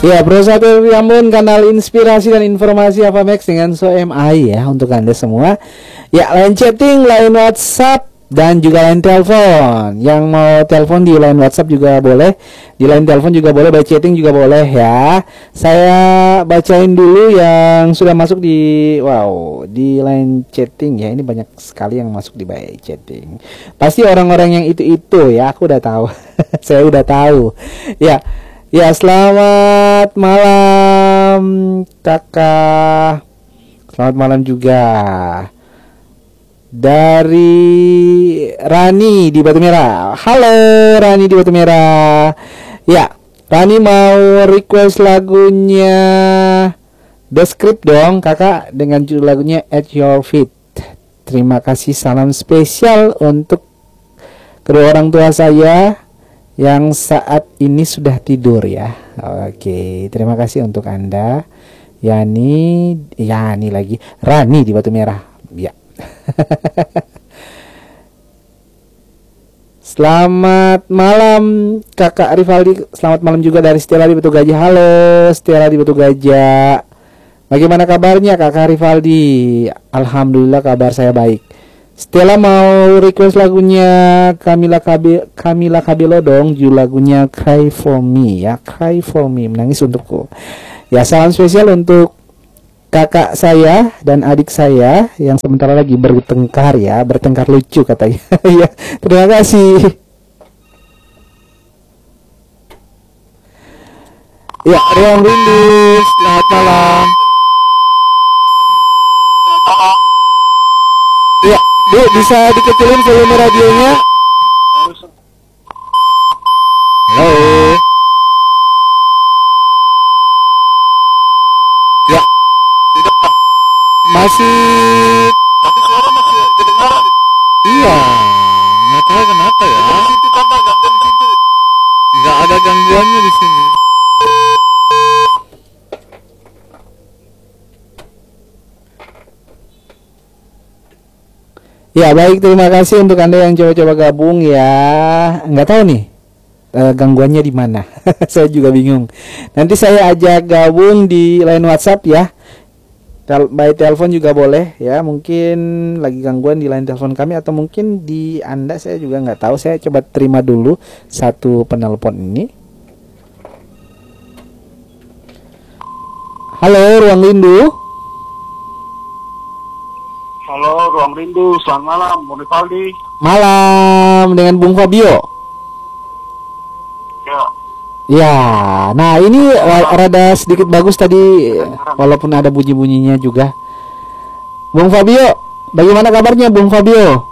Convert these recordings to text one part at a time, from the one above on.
Ya, Bro Satu Ambon, kanal inspirasi dan informasi Avamex dengan SoMI ya untuk Anda semua. Ya, line chatting, line WhatsApp dan juga line telepon. Yang mau telepon di line WhatsApp juga boleh, di line telepon juga boleh, by chatting juga boleh ya. Saya bacain dulu yang sudah masuk di di line chatting ya. Ini banyak sekali yang masuk di by chatting. Pasti orang-orang yang itu ya, aku udah tahu. Saya udah tahu. Ya. Ya, selamat malam Kakak. Selamat malam juga. Dari Rani di Batu Merah. Halo Rani di Batu Merah. Ya, Rani mau request lagunya The Script dong Kakak, dengan judul lagunya At Your Feet. Terima kasih, salam spesial untuk kedua orang tua saya yang saat ini sudah tidur ya. Oke, terima kasih untuk Anda. Yani lagi. Rani di Batu Merah. Ya. Selamat malam Kakak Rivaldi. Selamat malam juga dari Stella di Batu Gajah. Halo Stella di Batu Gajah. Bagaimana kabarnya Kakak Rivaldi? Alhamdulillah kabar saya baik. Stella mau request lagunya Camila Cabello dong, judul lagunya Cry For Me ya, Cry For Me, menangis untukku. Ya, salam spesial untuk kakak saya dan adik saya yang sebentar lagi bertengkar ya, bertengkar lucu katanya. Ya, terima kasih. Ya, Riang Rindu, selamat malam. Ya, Bu, bisa dikecilin volume radionya? Halo. Ya. Tidak. Masih. Tapi suara masih kedengaran. Iya. Nggak tahu kenapa ya. Di situ kata gangguan situ. Nggak ada gangguannya di sini. Ya, baik, terima kasih untuk Anda yang coba-coba gabung ya. Nggak tahu nih gangguannya di mana. Saya juga bingung. Nanti saya ajak gabung di line WhatsApp ya. By telepon juga boleh ya. Mungkin lagi gangguan di line telepon kami atau mungkin di Anda, saya juga nggak tahu. Saya coba terima dulu satu penelpon ini. Halo, Ruang Rindu. Halo, Ruang Rindu. Selamat malam, Bung Rivaldi. Malam, dengan Bung Fabio. Ya. Ya, nah ini rada sedikit bagus tadi, walaupun ada bunyi-bunyinya juga. Bung Fabio, bagaimana kabarnya Bung Fabio?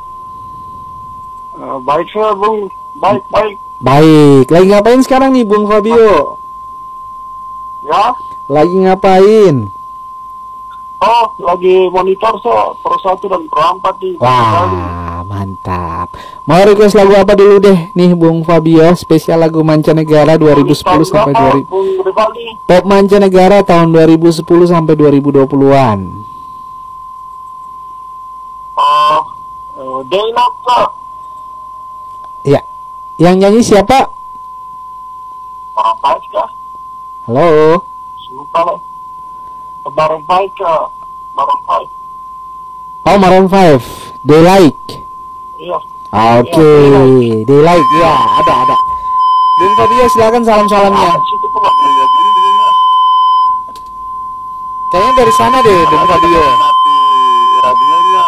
Baik saya, Bung. Baik. Baik, lagi ngapain sekarang nih Bung Fabio? Ya. Lagi ngapain? Oh, lagi monitor Pro 1 dan Pro 4 di Wah, mantap. Mau request lagu apa dulu deh nih Bung Fabio? Spesial lagu mancanegara 2010 sampai 2000. Bung Rivaldi. Pop mancanegara tahun 2010 sampai 2020-an. Daylight Club. Ya. Yang nyanyi siapa? Maroon 5 kah? Halo. Lupa lah. Maroon 5 kah? Maroon 5. Oh, Maroon 5. They Like. Iya. Oke, They Like. Ya, ada. Bung Fabio, silakan salam-salamnya. Situ pula. Kayaknya dari sana deh, Bung Fabio. Mati radionya.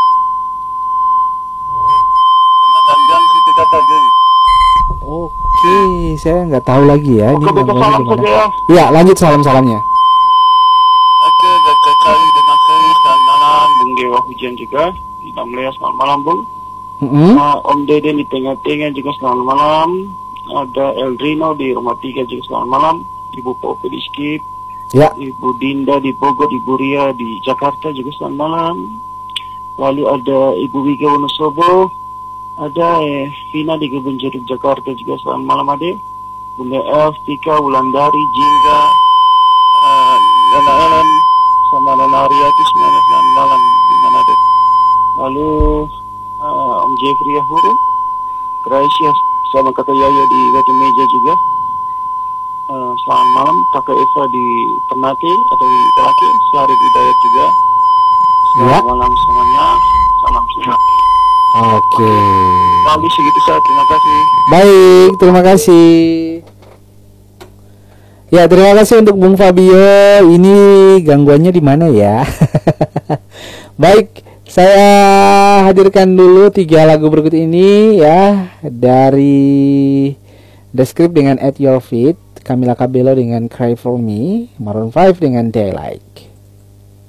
Gangguan situ kata jadi. Oke, saya nggak tahu lagi ya. Ini Oke, baca gangguannya salam gimana. saja ya. Iya, lanjut salam-salamnya. Oke, baca kali dengan selamat malam, Bung Dewa Hujan juga. Tidak melihat selamat malam, Bung. Om Deden di tengah-tengah juga selamat malam. Ada Eldrino di rumah 3 juga selamat malam. Ibu Popi di Skip. Ya. Ibu Dinda di Bogor, Ibu Ria di Jakarta juga selamat malam. Lalu ada Ibu Wika Wonosobo. Ada Vina di Kebun Jeruk Jakarta juga selamat malam adek. Bunda Elf, Tika, Wulandari, Jingga, Nana Ellen, sama Nana Ariati semuanya selamat malam di mana adek. Lalu Om Jeffrey Yahuru, Gracia sama kata Yaya di Batu Meja juga. Selamat malam Kakak Eva di Ternate atau di Ternate. Syarif Hidayat juga. Selamat malam semuanya. Salam sehat. Oke. Kali segitu saja. Terima kasih. Baik, terima kasih. Ya, terima kasih untuk Bung Fabio. Ini gangguannya di mana ya? Baik, saya hadirkan dulu 3 lagu berikut ini ya, dari The Script dengan At Your Feet, Camila Cabello dengan Cry For Me, Maroon 5 dengan Daylight.